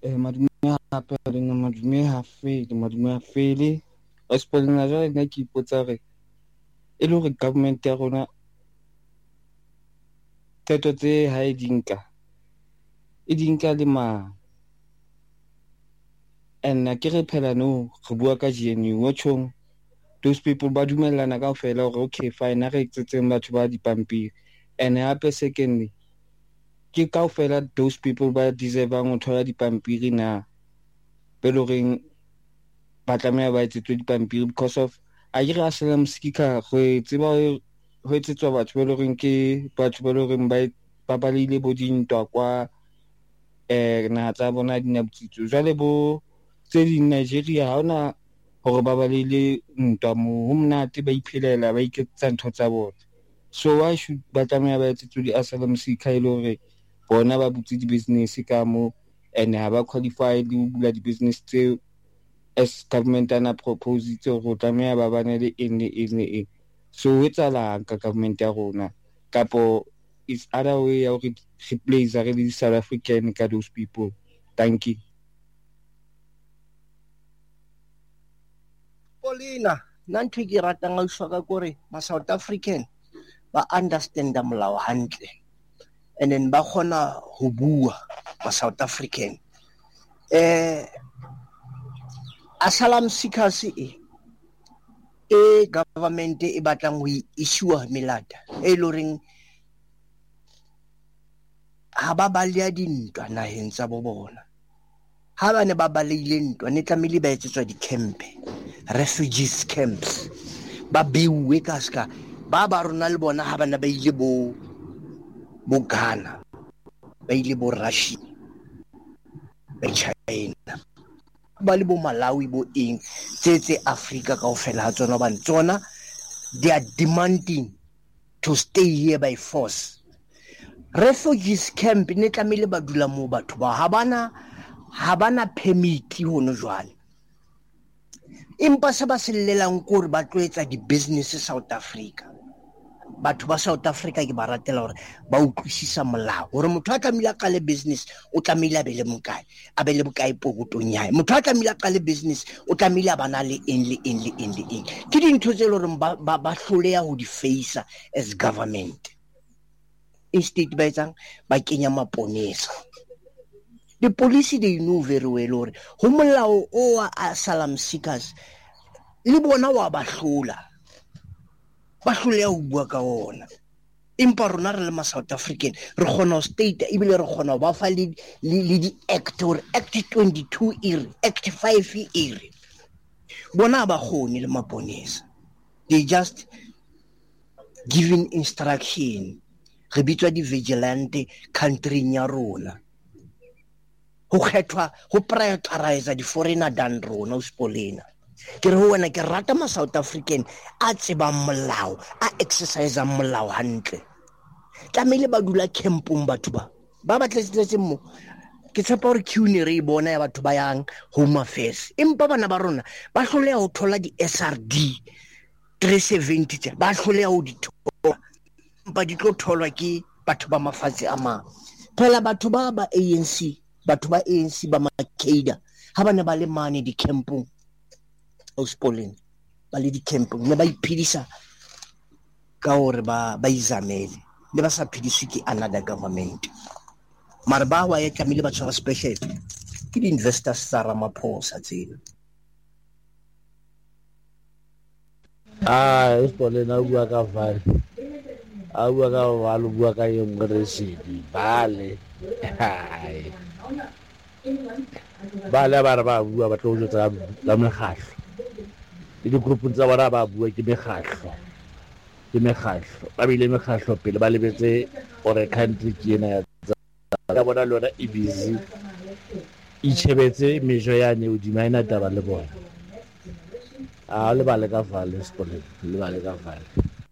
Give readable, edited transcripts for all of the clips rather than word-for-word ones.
madume hape madume ha fele a spolena jwale nna ke ipotsa hore e le hore government ya rona qeto tse ha e di nka le mang, and ke re phela no re bua ka GNU watchong those people ba dumellana kaofela hore okay fine re etsetseng batho ba dipampiri, and hape secondly ke kaofela those people ba deservang ho thola dipampiri na be lo reng ba tlameha ba etsetswe dipampiri because of a re asylum seeker go tseba ho etsetswa batho ba lo reng ke batho ba lo reng ba balile bo dintwa kwa na tsa bona dinabutsitso jwale bo tse di Nigeria ha ona hore ba balile ntwa mo ho monate ba iphelela ba iketsa ntho tsa bona, so why should ba tlameha ba etsetswe di-asylum seeker ile hore bona ba butse di-business ka mo and ha ba qualified ho bula di-business tseo as government ana propose hore tlameha ba bane le eng. So ho etsahalang ka government ya rona kapo it's other way ya hore replace re le South African ka those people. Thank you. Paulina, nanti ke ratang au shaka kore ma South African ba understand molao hantle, and then ba khona ho bua ma South African asylum seekers government e batlang ho issue melata e loring ha ba balea dintwa naheng tsa bo bona, ha ba ne ba baleile ntwa ne tlamehile ba etsetswa di-camp, refugees camps, ba beuwe ka ska ba rona le bona ha bana ba ile bo Ghana, ba ile bo Russia, ba China, ba le bo Malawi bo eng tse Africa kaofela ha tsona bana tsona they are demanding to stay here by force. Refugees camp ne tlamehile ba dula mo batho ba ha bana permit hono jwale, empa se ba sellelang gore ba tloetsa di-business South Africa. Batho ba South Africa ke ba ratela hore ba utlwisisa molao hore motho a tlamehile a qale business o tlamehile a be le bokae pokotong ya hae, motho a tlamehile a qale business o tlamehile a bana le eng ke dintho tse leng hore ba hloleha ho di face as government. Instead ba etsang ba kenya maponesa. The police they know very well hore ho molao o wa asylum seekers le bona wa ba hlola ba hloleha ho bua ka ona, empa rona re le ma South African re khona ho state ebile re khona ho ba fa le di-act or act 22 iri act 5 iri bona ba khone le maponesa, they just giving instruction. Re bitswa di-vigilante country ya rona, ho kgethwa ho prioritize di-foreigner than rona o Spolina. Ke re ho wena ke rata ma South African a tsebang molao a exercise molao hantle, tlamehile ba dula campong batho ba tletse mo ke tshepa hore queue re bona ya batho ba yang home affairs, empa bana ba rona ba hloleha ho thola di-SRD 370 ba hloleha ho di thola, empa di tlo tholwa ke batho ba mafatshe a mang. Phela batho ba ANC ba Makeda ha bana ba le mane di-campong o Spolin ba le di-campong ne ba iphedisa ka hore ba izamele le ba sa phediswe ke another government, mara ba wa ya tlamehile ba tshwara special ke di-investors tsa Ramaphosa tsena. Spolin a bua ka vale a bua ka vale bua ka ye mresidi vale ba re ba bua ba tlo jotsa la mekgahlo le di-group tsa bona ba bua ke mekgahlo ba bile mekgahlo pele ba lebetse hore country ke ena ya bona le yona e busy e tshebetse mejo yane o di mina taba le bona le ba le ka vale Spolin le ba le ka vale.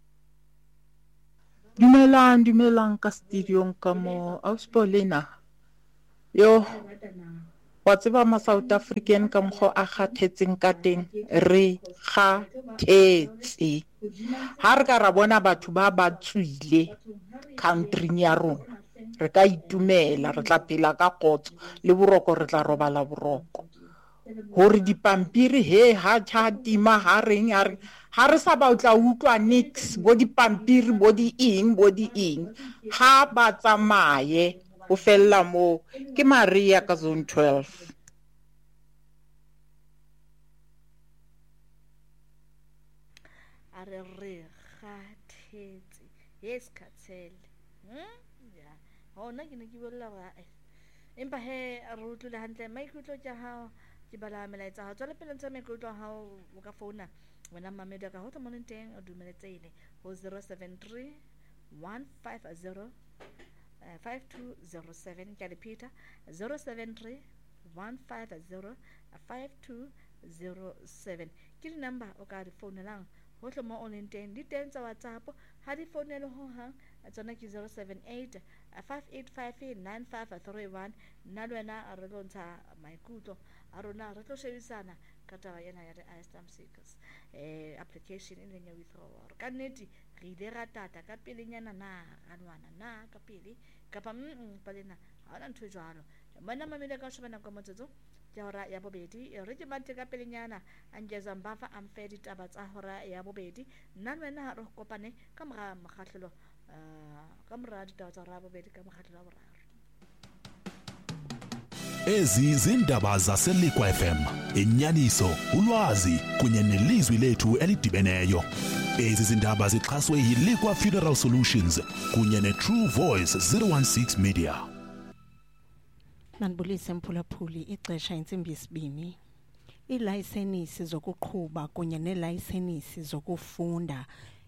Dumelang ka studio ka mo Auspolina. Yo wa tseba ma South African ka mokgo a kgathetseng ka teng re kgathetse ha re ka ra bona batho ba tswile country ya rona re ka itumela, re tla phela ka kgotso, le boroko re tla robala boroko. Hore dipampiri he ha tima ha reng ha re sa ba tla utlwa nix bo dipampiri bo di eng ha ba tsamaye o fella mo. Ke Maria ka Zone 12. Are re kgathetse yes Khathele ya hona ke ne ke bolla ba empa he re utlwile hantle maikutlo tja hao ke bala melaetsa ha tswela pele ntse maikutlo hao o ka founa wena Mamedu ka hotla mona teng o dumeletsehile ho 073 150 5207 ka repeater 073 150 5207 ke di number o ka di founelang hohle mo o leng teng di teng tsa WhatsApp ha di founele ho hang tsona ke 078 5858 9531 nna le wena re tlo ntsha maikutlo a rona re tlo shebisana ka taba ena ya di-asylum seekers application e leng ya withdrawal ka nnete re ile ra tata ka pelenyana na anwana na ka pele kapa palena ha ona ntho jwalo mona Mamele ka shebana ka motsotso ya hora ya bobedi re ke mate ka pelenyana angeza mbafa amfe ditaba tsa hora ya bobedi nna le wena re kopane ka mora makgahlelo ka mora ditaba tsa hora ya bobedi ka makgahlelo a boraro. Ezi zindaba zaseLikwa FM, inyaniso, ulwazi kunye nelizwi lethu elidibeneyo. Ezi zindaba zixhaswe yiLikwa Funeral Solutions kunye neTrue Voice 016 Media. Nanibulise mphulaphuli ixesha intsimbi yesibini. Iilayisenisi zokuqhuba kunye neelayisenisi zokufunda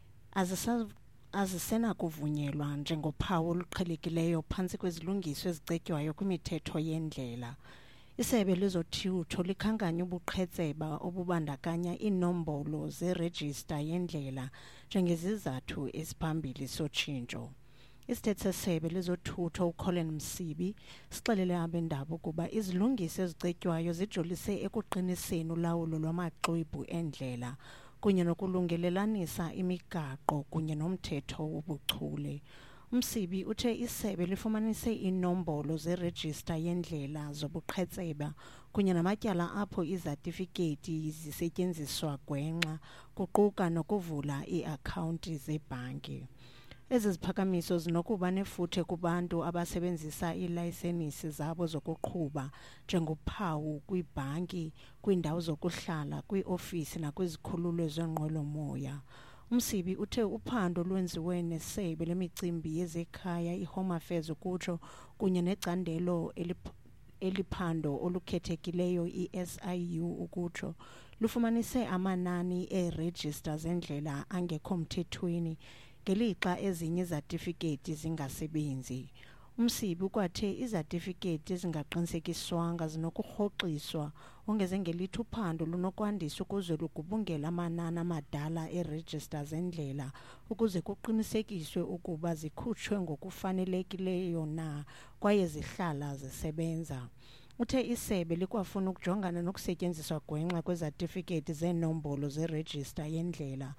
azisenakuvunyelwa njengophawu oluqhelekileyo phantsi kwezilungiso ezicetywayo kwimithetho yendlela. Isebe lezothutho likhankanya ubuqhetseba obubandakanya iinombolo zerejista yendlela njengezizathu esiphambili sotshintsho. Isithethe sesebe lezothutho uColin Msibi sixelele abendaba ukuba izilungiso ezicetywayo zijolise ekuqiniseni ulawulo lwamaxwebhu endlela kunye nokulungelelanisa imigaqo kunye nomthetho wobuchule. Msibi uthe isebe lifumanise inombolo zerejista yendlela zobuqhetseba kunye namatyala apho izatifiketi zisetyenziswa gwenxa kuquka nokuvula ii-akhawunti zebhanki. Ezi ziphakamiso zinokuba nefuthe kubantu abasebenzisa iilayisenisi zabo zokuqhuba njengophawu kwiibhanki, kwiindawo zokuhlala, kwiiofisi nakwizikhululo zeenqwelomoya. Msibi uthe uphando lwenziwe nesebe lemicimbi yezekhaya iHome Affairs ukutsho kunye necandelo eliphando olukhethekileyo iSIU ukutsho lufumanise amanani eerejista zendlela angekho mthethweni ngelixa ezinye izatifiketi zingasebenzi. Msibi ukwathe izatifiketi ezingaqinisekiswanga zinokurhoxiswa ongeze ngelithi uphando lunokwandiswa ukuze lugubungela amanani amadala eerejista zendlela ukuze kuqinisekiswe ukuba zikhutshwe ngokufanelekileyo na kwaye zihlala zisebenza. Uthe isebe likwafuna ukujongana nokusetyenziswa gwenxa kwezatifiketi zeenombolo zerejista yendlela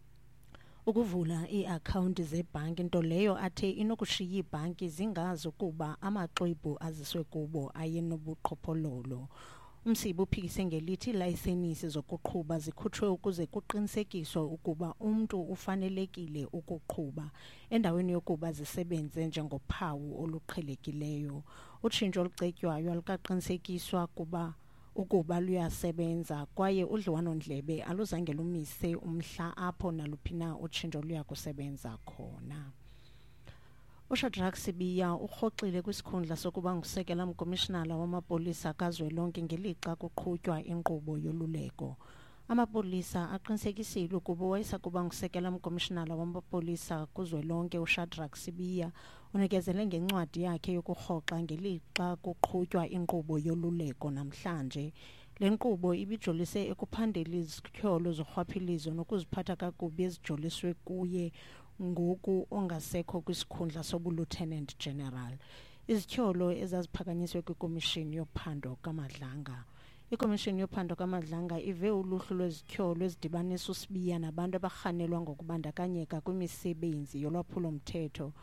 ukuvula ii-akhawunti zebhanki, nto leyo athe inokushiya iibhanki zingazi ukuba amaxwebhu aziswe kubo ayenobuqhophololo. Msibi uphikise ngelithi iilayisenisi zokuqhuba zikhutshwe ukuze kuqinisekiswe ukuba umntu ufanelekile ukuqhuba endaweni yokuba zisebenze njengophawu oluqhelekileyo. Utshintsho olucetywayo alukaqinisekiswa ukuba luyasebenza kwaye udliwano-ndlebe aluzange lumise umhla apho naluphi na utshintsho luya kusebenza khona. uShadrack Sibiya urhoxile kwisikhundla sokuba ngusekela mkomishinala wamapolisa kazwelonke ngelixa kuqhutywa inkqubo yoluleko. Amapolisa aqinisekisile ukuba wayesakuba ngusekela mkomishinala wamapolisa kuzwelonke uShadrack Sibiya unikezele ngencwadi yakhe yokurhoxa ngelixa kuqhutywa inkqubo yoluleko namhlanje. Le nkqubo ibijolise ekuphandeni izityholo zorhwaphilizo nokuziphatha kakubi ezijoliswe kuye ngoku ongasekho kwisikhundla sobu-Lieutenant General. Izityholo ezaziphakanyiswe kwikomishini yophando kaMadlanga. Ikomishini yophando kaMadlanga ive uluhlu lwezityholo ezidibanisa uSibiya nabantu abarhanelwa ngokubandakanyeka kwimisebenzi yolwaphulo-mthetho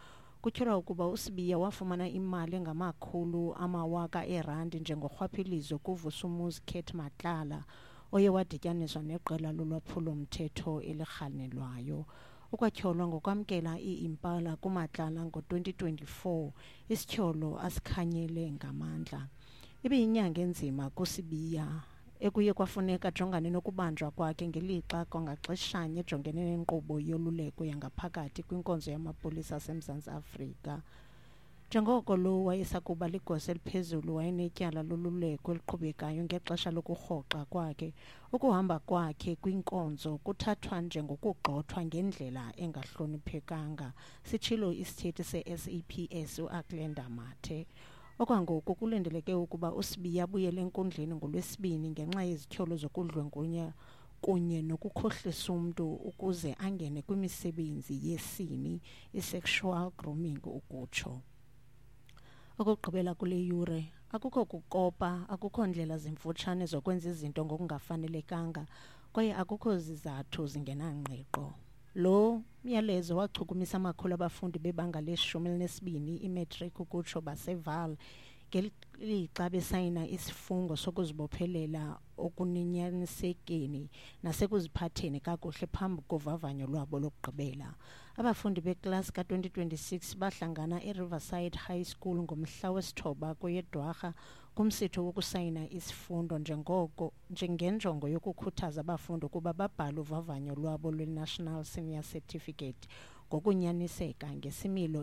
kutyholwa ukuba uSibiya wafumana imali ngama200,000 njengorhwaphilizo kuVusumuzi Kate Matlala oye wadityaniswa neqela lolwaphulo-mthetho elirhanelwayo. Ukwatyholwa ngokwamkela i-Impala kuMatlala ngo-2024, isityholo asikhanyele ngamandla. Ibiyinyanga enzima kuSibiya ekuye kwafuneka ajongane nokubanjwa kwakhe ngelixa kwangaxeshanye ejongene nenkqubo yoluleko yangaphakathi kwinkonzo yamapolisa aseMzantsi Afrika. Njengoko lo wayesakuba ligosa eliphezulu wayenetyala loluleko eliqhubekayo ngexesha lokurhoxa kwakhe, ukuhamba kwakhe kwinkonzo kuthathwa njengokugxothwa ngendlela engahloniphekanga, sitshilo isithethi se-SAPS uAklenda Mathe. Okwangoku kulindeleke ukuba uSibiya abuyele enkundleni ngoLwesibini ngenxa yezityholo zokudlwengulwa kunye nokukhohlisa umntu ukuze angene kwimisebenzi yesini, i-sexual grooming ukutsho. Okugqibela kule yure, akukho kukopa, akukho ndlela zimfutshane zokwenza izinto ngokungafanelekanga, kwaye akukho zizathu zingenangqiqo. Lo myalezo wachukumisa amakhulu abafundi bebanga le-12 imatric ukutsho baseVaal ngelixa besayina isifungo sokuzibophelela okunyanisekeni nasekuziphatheni kakuhle phambi kovavanyo lwabo lokugqibela. Abafundi beklasi ka-2026 bahlangana eRiverside High School ngomhla wesi-9 kweyeDwarha kumsitho wokusayina isifundo njengenjongo yokukhuthaza abafundi ukuba babhale uvavanyo lwabo lwe-National Senior Certificate ngokunyaniseka, ngesimilo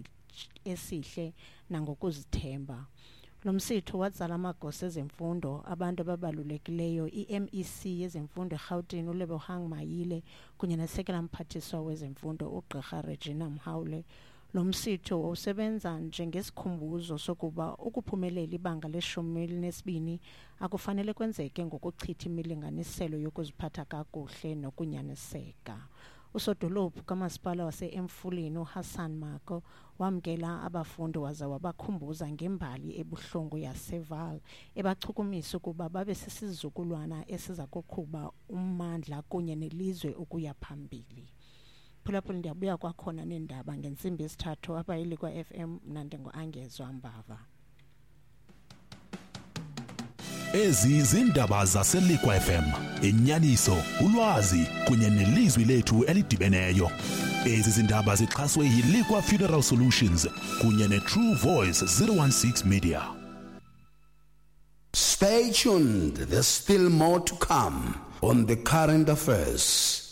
esihle nangokuzithemba. Lo msitho watsala amagosa ezemfundo, abantu ababalulekileyo, i-MEC yezemfundo eRhawutini uLebohang Mayile kunye nesekela mphathiswa wezemfundo uGqirha Regina Mhaule. Lo msitho usebenza njengesikhumbuzo sokuba ukuphumelela ibanga le-12 akufanele kwenzeke ngokuchitha imilinganiselo yokuziphatha kakuhle nokunyaniseka. Usodolophu kamasipala wase-Emfuleni uHassan Mako wamkela abafundi waza wabakhumbuza ngembali ebuhlungu yaseVaal, ebachukumisa ukuba babe sisizukulwana esiza kuqhuba ummandla kunye nelizwe ukuya phambili. Phulaphula ndiyabuya kwakhona neendaba ngentsimbi yesithathu apha iLikwa FM, mna ndingu-Angezwa Mbava. Ezi zindaba zaseLikwa FM, inyaniso, ulwazi kunye nelizwi lethu elidibeneyo. Ezi zindaba zixhaswe yiLikwa Funeral Solutions kunye neTrue Voice 016 Media. Stay tuned, there's still more to come on the current affairs.